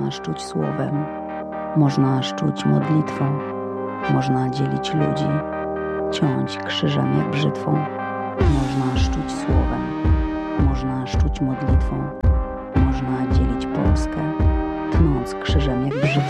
można szczuć słowem, można szczuć modlitwą, można dzielić ludzi, ciąć krzyżem jak brzytwą. Można szczuć słowem, można szczuć modlitwą, można dzielić Polskę, tnąc krzyżem jak brzytwą.